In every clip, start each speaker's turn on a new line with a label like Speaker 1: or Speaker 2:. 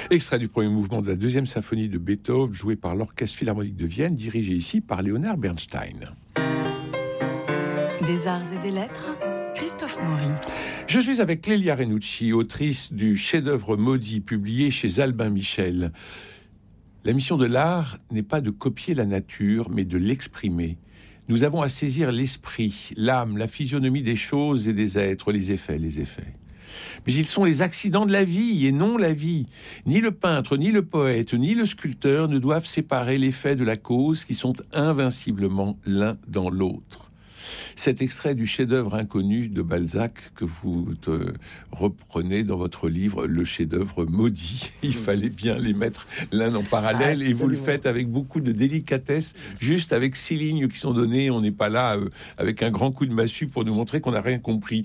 Speaker 1: Extrait du premier mouvement de la deuxième symphonie de Beethoven, joué par l'Orchestre Philharmonique de Vienne, dirigé ici par Leonard Bernstein.
Speaker 2: Des arts et des lettres, Christophe Maury.
Speaker 1: Je suis avec Clélia Renucci, autrice du chef-d'œuvre maudit, publié chez Albin Michel. La mission de l'art n'est pas de copier la nature, mais de l'exprimer. Nous avons à saisir l'esprit, l'âme, la physionomie des choses et des êtres, les effets. Mais ils sont les accidents de la vie et non la vie. Ni le peintre, ni le poète, ni le sculpteur ne doivent séparer l'effet de la cause qui sont invinciblement l'un dans l'autre. Cet extrait du chef-d'œuvre inconnu de Balzac que vous reprenez dans votre livre Le chef-d'œuvre maudit, il fallait bien les mettre l'un en parallèle. Et vous le faites avec beaucoup de délicatesse, juste avec 6 lignes qui sont données. On n'est pas là avec un grand coup de massue pour nous montrer qu'on n'a rien compris.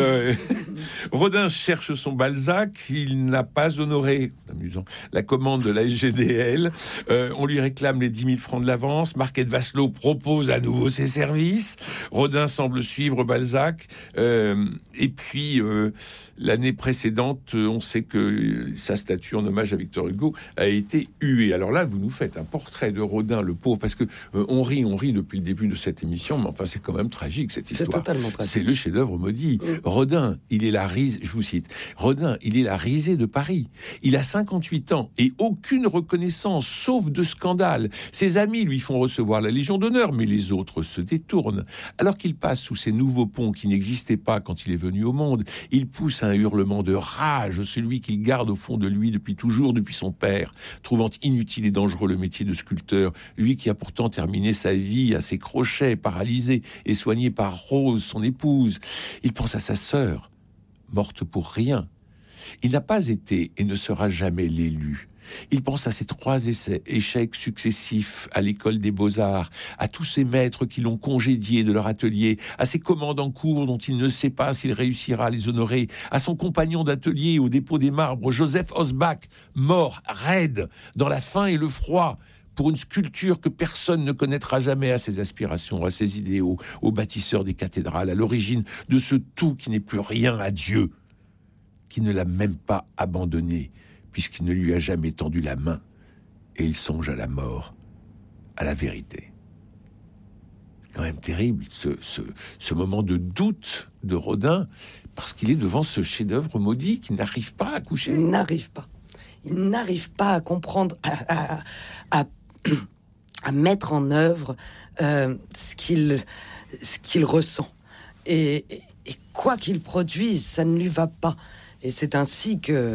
Speaker 1: Rodin cherche son Balzac, il n'a pas honoré, amusant, la commande de la SGDL. On lui réclame les 10 000 francs de l'avance. Marquet de Vasselot propose à nouveau ses services. Rodin semble suivre Balzac. Et puis, l'année précédente, on sait que sa statue en hommage à Victor Hugo a été huée. Alors là, vous nous faites un portrait de Rodin, le pauvre, parce que on rit depuis le début de cette émission, mais enfin, c'est quand même tragique, cette histoire.
Speaker 3: C'est totalement tragique.
Speaker 1: C'est le chef-d'œuvre maudit. Rodin, il est la risée, je vous cite, Rodin, il est la risée de Paris. Il a 58 ans et aucune reconnaissance, sauf de scandale. Ses amis lui font recevoir la Légion d'honneur, mais les autres se détournent. Alors qu'il passe sous ces nouveaux ponts qui n'existaient pas quand il est venu au monde, il pousse un hurlement de rage, celui qu'il garde au fond de lui depuis toujours, depuis son père, trouvant inutile et dangereux le métier de sculpteur, lui qui a pourtant terminé sa vie à ses crochets, paralysé et soigné par Rose, son épouse. Il pense à sa sœur, morte pour rien. Il n'a pas été et ne sera jamais l'élu. Il pense à ses 3 échecs successifs à l'école des Beaux-Arts, à tous ses maîtres qui l'ont congédié de leur atelier, à ses commandes en cours dont il ne sait pas s'il réussira à les honorer, à son compagnon d'atelier au dépôt des marbres, Joseph Hosbach, mort, raide, dans la faim et le froid, pour une sculpture que personne ne connaîtra jamais, à ses aspirations, à ses idéaux, au bâtisseur des cathédrales, à l'origine de ce tout qui n'est plus rien à Dieu, qui ne l'a même pas abandonné, puisqu'il ne lui a jamais tendu la main, et il songe à la mort, à la vérité. C'est quand même terrible, ce moment de doute de Rodin, parce qu'il est devant ce chef-d'œuvre maudit qui n'arrive pas à coucher.
Speaker 3: Il n'arrive pas à comprendre, à mettre en œuvre ce qu'il ressent. Et quoi qu'il produise, ça ne lui va pas. Et c'est ainsi que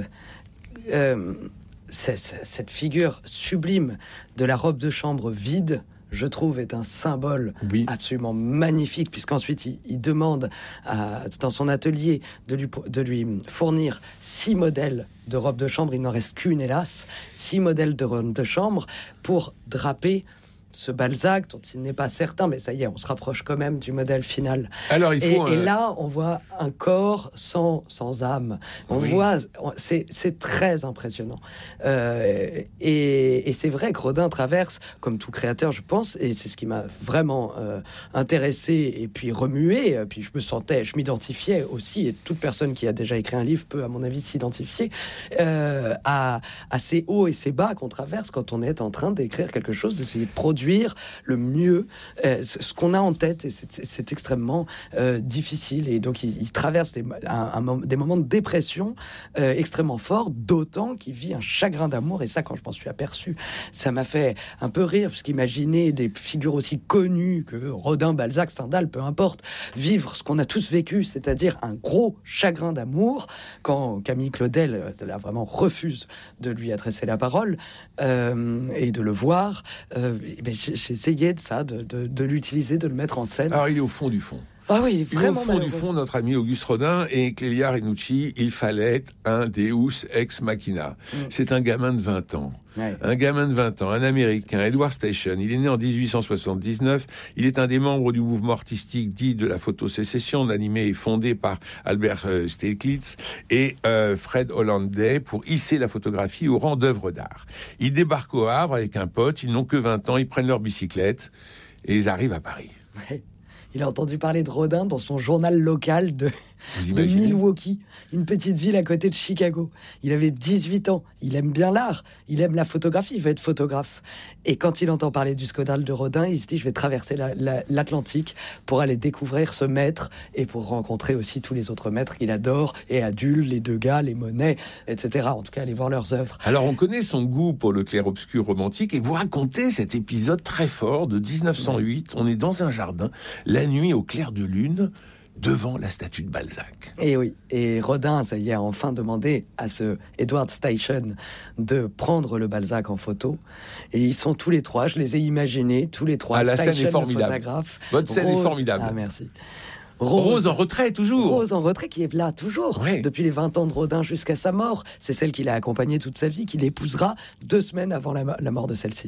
Speaker 3: cette figure sublime de la robe de chambre vide, je trouve, est un symbole absolument magnifique, puisqu'ensuite il demande dans son atelier de lui fournir 6 modèles de robe de chambre. Il n'en reste qu'une, hélas. 6 modèles de robe de chambre pour draper ce Balzac dont il n'est pas certain, mais ça y est, on se rapproche quand même du modèle final.
Speaker 1: Alors, et
Speaker 3: là, on voit un corps sans âme. C'est très impressionnant. Et c'est vrai que Rodin traverse, comme tout créateur, je pense, et c'est ce qui m'a vraiment intéressé et puis remué. Puis je m'identifiais aussi, et toute personne qui a déjà écrit un livre peut, à mon avis, s'identifier à ces hauts et ces bas qu'on traverse quand on est en train d'écrire quelque chose, d'essayer de produire le mieux ce qu'on a en tête, et c'est extrêmement difficile, et donc il traverse des moments de dépression extrêmement forts, d'autant qu'il vit un chagrin d'amour. Et ça, quand je m'en suis aperçu, ça m'a fait un peu rire, parce qu'imaginer des figures aussi connues que Rodin, Balzac, Stendhal, peu importe, vivre ce qu'on a tous vécu, c'est-à-dire un gros chagrin d'amour, quand Camille Claudel là, vraiment refuse de lui adresser la parole et de le voir, j'ai essayé de l'utiliser, de le mettre en scène.
Speaker 1: Alors, il est au fond du fond.
Speaker 3: Ah oui,
Speaker 1: il est au fond du fond, notre ami Auguste Rodin, et Clélia Renucci, il fallait un Deus ex machina. C'est un gamin de 20 ans. Ouais. Un gamin de 20 ans, un Américain, Edward Station. Il est né en 1879. Il est un des membres du mouvement artistique dit de la photosécession, animé et fondé par Albert Stieglitz et Fred Hollanday, pour hisser la photographie au rang d'œuvre d'art. Ils débarquent au Havre avec un pote, ils n'ont que 20 ans, ils prennent leur bicyclette et ils arrivent à Paris.
Speaker 3: Ouais. Il a entendu parler de Rodin dans son journal local
Speaker 1: Vous
Speaker 3: de
Speaker 1: imaginez ?
Speaker 3: Milwaukee, une petite ville à côté de Chicago. Il avait 18 ans, il aime bien l'art, il aime la photographie, il veut être photographe. Et quand il entend parler du scandale de Rodin, il se dit, je vais traverser l'Atlantique pour aller découvrir ce maître et pour rencontrer aussi tous les autres maîtres qu'il adore, et Adul, les Degas, les Monet, etc. En tout cas, aller voir leurs œuvres.
Speaker 1: Alors, on connaît son goût pour le clair-obscur romantique et vous racontez cet épisode très fort de 1908. On est dans un jardin, la nuit au clair de lune, devant la statue de Balzac.
Speaker 3: Et oui, et Rodin, ça y est, a enfin demandé à ce Edward Steichen de prendre le Balzac en photo. Et ils sont tous les trois, je les ai imaginés, tous les trois.
Speaker 1: Ah, la scène
Speaker 3: Steichen,
Speaker 1: est formidable.
Speaker 3: le photographe.
Speaker 1: Votre scène est
Speaker 3: Rose-
Speaker 1: formidable.
Speaker 3: Ah, merci.
Speaker 1: Rose en retrait, toujours.
Speaker 3: Rose en retrait, qui est là toujours,
Speaker 1: Oui.
Speaker 3: depuis les 20 ans de Rodin jusqu'à sa mort. C'est celle qu'il a accompagnée toute sa vie, qu'il épousera 2 semaines avant la mort de celle-ci.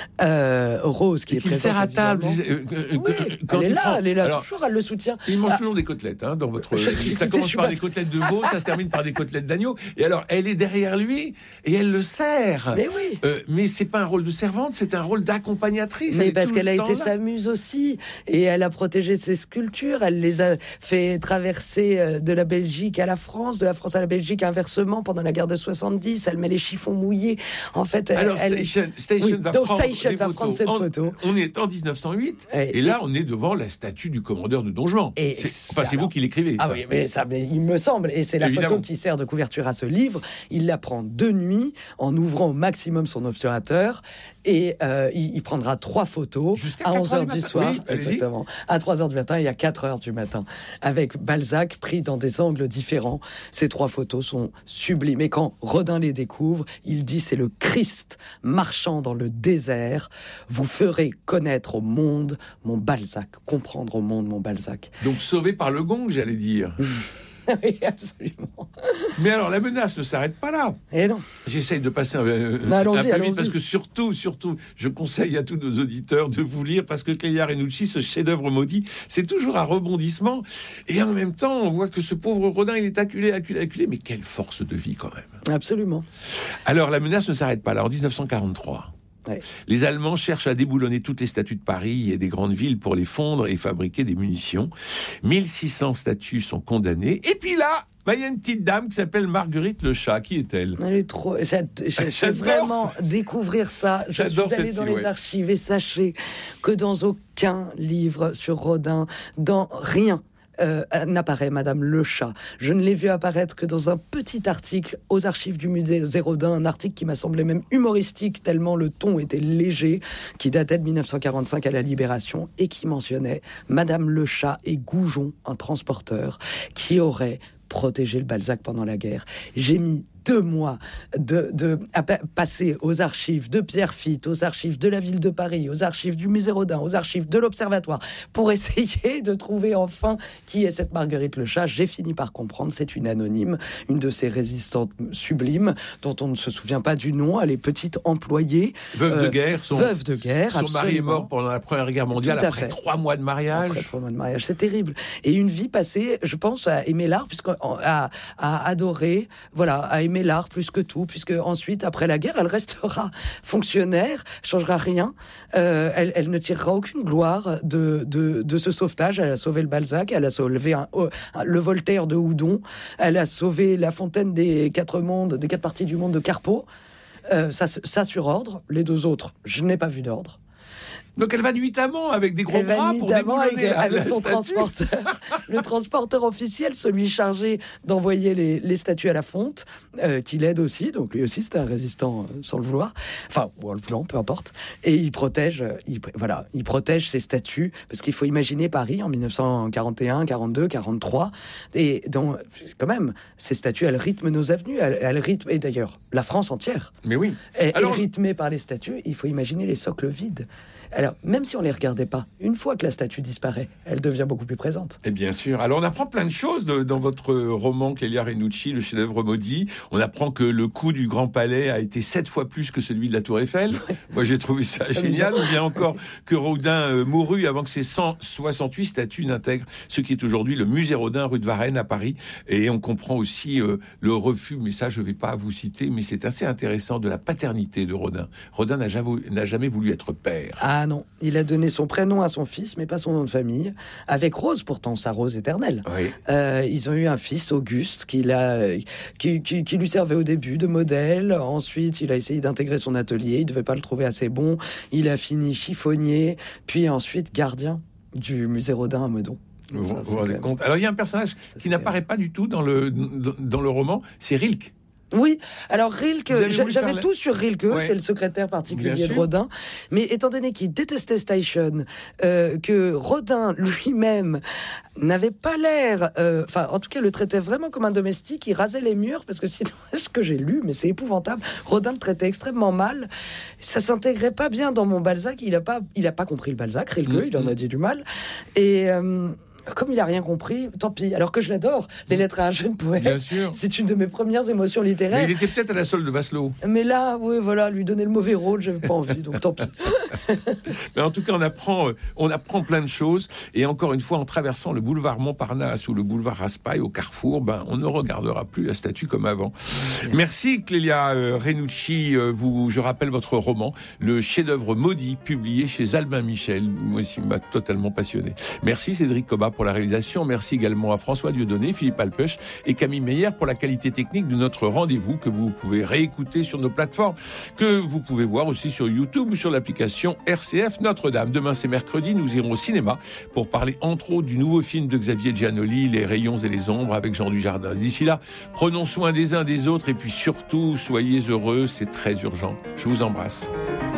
Speaker 3: Rose, qui est
Speaker 1: Qu'il
Speaker 3: présente,
Speaker 1: sert à table.
Speaker 3: évidemment. Oui,
Speaker 1: Quand
Speaker 3: elle est
Speaker 1: il
Speaker 3: là,
Speaker 1: prend-
Speaker 3: elle est là
Speaker 1: Alors,
Speaker 3: toujours, elle le soutient.
Speaker 1: il mange
Speaker 3: Ah.
Speaker 1: toujours des côtelettes, hein, dans votre.
Speaker 3: Écoutez,
Speaker 1: Ça commence
Speaker 3: je suis
Speaker 1: par
Speaker 3: pas-
Speaker 1: des côtelettes de veau, ça se termine par des côtelettes d'agneau. Et alors, elle est derrière lui et elle le sert.
Speaker 3: Mais oui.
Speaker 1: Mais c'est pas un rôle de servante, c'est un rôle d'accompagnatrice.
Speaker 3: Mais
Speaker 1: Elle est
Speaker 3: parce
Speaker 1: tout
Speaker 3: qu'elle a
Speaker 1: le temps
Speaker 3: été
Speaker 1: là.
Speaker 3: sa muse aussi, et elle a protégé ses sculptures, elle les a fait traverser de la Belgique à la France, de la France à la Belgique inversement pendant la guerre de 70, elle met les chiffons mouillés. En fait,
Speaker 1: Alors,
Speaker 3: elle...
Speaker 1: Station
Speaker 3: Oui,
Speaker 1: va
Speaker 3: donc
Speaker 1: prendre
Speaker 3: Station
Speaker 1: des
Speaker 3: va
Speaker 1: photos.
Speaker 3: prendre cette photo.
Speaker 1: On est en 1908,
Speaker 3: Et-
Speaker 1: et là, on est devant la statue du commandeur de Don Juan.
Speaker 3: Et-
Speaker 1: C'est vous
Speaker 3: alors-
Speaker 1: qui l'écrivez,
Speaker 3: Ah
Speaker 1: ça.
Speaker 3: oui, mais il me semble, et c'est la
Speaker 1: Évidemment.
Speaker 3: photo qui sert de couverture à ce livre. Il la prend de nuit, en ouvrant au maximum son obturateur, et il prendra 3 photos
Speaker 1: Jusqu'à
Speaker 3: à
Speaker 1: 4
Speaker 3: 11h
Speaker 1: heures
Speaker 3: du
Speaker 1: du
Speaker 3: soir,
Speaker 1: matin. Oui, allez-y.
Speaker 3: exactement, à 3h du matin et à 4h du matin, avec Balzac pris dans des angles différents. Ces 3 photos sont sublimes, et quand Rodin les découvre, il dit: c'est le Christ marchant dans le désert, vous ferez connaître au monde mon Balzac, comprendre au monde mon Balzac.
Speaker 1: Donc, sauvé par le gong, j'allais dire.
Speaker 3: Oui, absolument.
Speaker 1: Mais alors, la menace ne s'arrête pas là.
Speaker 3: Et non.
Speaker 1: J'essaye de passer un
Speaker 3: Allons-y,
Speaker 1: peu vite,
Speaker 3: allons-y.
Speaker 1: parce que surtout, je conseille à tous nos auditeurs de vous lire, parce que Clélia Renucci, ce chef-d'œuvre maudit, c'est toujours un rebondissement. Et en même temps, on voit que ce pauvre Rodin, il est acculé, mais quelle force de vie quand même.
Speaker 3: Absolument.
Speaker 1: Alors, la menace ne s'arrête pas là. En 1943,
Speaker 3: Ouais.
Speaker 1: les Allemands cherchent à déboulonner toutes les statues de Paris et des grandes villes pour les fondre et fabriquer des munitions. 1600 statues sont condamnées. Et puis là, il y a une petite dame qui s'appelle Marguerite Le Chat. Qui est-elle ?
Speaker 3: Elle est trop. J'adore vraiment
Speaker 1: ça.
Speaker 3: découvrir ça. Je
Speaker 1: J'adore
Speaker 3: suis allée
Speaker 1: cette
Speaker 3: dans les
Speaker 1: silhouette.
Speaker 3: archives et sachez que dans aucun livre sur Rodin, dans rien, n'apparaît Madame Le Chat. Je ne l'ai vu apparaître que dans un petit article aux archives du musée Rodin, un article qui m'a semblé même humoristique tellement le ton était léger, qui datait de 1945 à la Libération et qui mentionnait Madame Le Chat et Goujon, un transporteur, qui aurait protégé le Balzac pendant la guerre. J'ai mis 2 mois à passer aux archives de Pierre Fitte, aux archives de la ville de Paris, aux archives du musée Rodin, aux archives de l'Observatoire, pour essayer de trouver enfin qui est cette Marguerite Le Chat. J'ai fini par comprendre, c'est une anonyme, une de ces résistantes sublimes, dont on ne se souvient pas du nom. Elle est petite employée.
Speaker 1: Veuve de guerre.
Speaker 3: Veuve de guerre,
Speaker 1: Son mari est
Speaker 3: absolument.
Speaker 1: mort pendant la Première Guerre mondiale,
Speaker 3: Tout à
Speaker 1: après
Speaker 3: fait.
Speaker 1: 3 mois de mariage.
Speaker 3: Après 3 mois de mariage, c'est terrible. Et une vie passée, je pense, à aimer l'art, à adorer, voilà, à aimer l'art plus que tout, puisque ensuite, après la guerre, elle restera fonctionnaire, changera rien. Elle ne tirera aucune gloire de ce sauvetage. Elle a sauvé le Balzac, elle a sauvé le Voltaire de Houdon, elle a sauvé la fontaine des 4 parties du monde de Carpeau. Ça sur ordre. Les 2 autres, je n'ai pas vu d'ordre.
Speaker 1: Donc elle va nuitamment avec des gros
Speaker 3: Elle va
Speaker 1: bras pour
Speaker 3: nuitamment
Speaker 1: déboulonner
Speaker 3: avec
Speaker 1: la
Speaker 3: son
Speaker 1: statue.
Speaker 3: transporteur, le transporteur officiel, celui chargé d'envoyer les statues à la fonte, qui l'aide aussi. Donc lui aussi, c'était un résistant sans le vouloir, enfin ou en le voulant, peu importe. Et il protège ces statues parce qu'il faut imaginer Paris en 1941, 42, 43, et donc quand même ces statues, elles rythment nos avenues, elles rythment, et d'ailleurs la France entière.
Speaker 1: Mais oui.
Speaker 3: Est
Speaker 1: Alors-
Speaker 3: rythmée par les statues. Il faut imaginer les socles vides. Alors, même si on les regardait pas, une fois que la statue disparaît, elle devient beaucoup plus présente.
Speaker 1: Et bien sûr. Alors, on apprend plein de choses dans votre roman Clélia Renucci, le chef-d'œuvre maudit. On apprend que le coût du Grand Palais a été 7 fois plus que celui de la Tour Eiffel. Moi, j'ai trouvé ça génial. On vient encore que Rodin mourut avant que ses 168 statues n'intègrent ce qui est aujourd'hui le musée Rodin, rue de Varennes, à Paris. Et on comprend aussi le refus, mais ça, je ne vais pas vous citer, mais c'est assez intéressant, de la paternité de Rodin. Rodin n'a jamais voulu être père.
Speaker 3: Ah non, il a donné son prénom à son fils, mais pas son nom de famille, avec Rose pourtant, sa Rose éternelle.
Speaker 1: Oui.
Speaker 3: Ils ont eu un fils, Auguste, qui lui servait au début de modèle. Ensuite, il a essayé d'intégrer son atelier, il devait pas le trouver assez bon. Il a fini chiffonnier, puis ensuite gardien du musée Rodin à Meudon.
Speaker 1: Vous vous rendez compte ? Alors il y a un personnage qui n'apparaît pas du tout dans le roman, c'est Rilke.
Speaker 3: Oui, alors Rilke, j'avais tout sur Rilke,
Speaker 1: ouais.
Speaker 3: C'est le secrétaire particulier
Speaker 1: Bien
Speaker 3: de
Speaker 1: sûr.
Speaker 3: Rodin, mais étant donné qu'il détestait Station, que Rodin lui-même n'avait pas l'air, en tout cas le traitait vraiment comme un domestique, il rasait les murs, parce que sinon, ce que j'ai lu, mais c'est épouvantable, Rodin le traitait extrêmement mal, ça s'intégrait pas bien dans mon Balzac, il a pas compris le Balzac, Rilke, il en a dit du mal, et... comme il a rien compris, tant pis. Alors que je l'adore, les lettres à un jeune poète.
Speaker 1: Bien sûr.
Speaker 3: C'est une de mes premières émotions littéraires.
Speaker 1: Mais il était peut-être à la solde de Vasselot.
Speaker 3: Mais là, oui, voilà, lui donner le mauvais rôle, j'avais pas envie, donc tant pis.
Speaker 1: Mais en tout cas, on apprend plein de choses. Et encore une fois, en traversant le boulevard Montparnasse ou le boulevard Raspail au Carrefour, on ne regardera plus la statue comme avant. Merci Clélia Renucci. Je rappelle votre roman, Le chef-d'œuvre maudit, publié chez Albin Michel. Moi aussi, il m'a totalement passionné. Merci Cédric Cobat pour la réalisation. Merci également à François Dieudonné, Philippe Alpech et Camille Meyer pour la qualité technique de notre rendez-vous que vous pouvez réécouter sur nos plateformes, que vous pouvez voir aussi sur YouTube ou sur l'application RCF Notre-Dame. Demain, c'est mercredi, nous irons au cinéma pour parler entre autres du nouveau film de Xavier Giannoli, Les rayons et les ombres avec Jean Dujardin. D'ici là, prenons soin des uns des autres et puis surtout, soyez heureux, c'est très urgent. Je vous embrasse.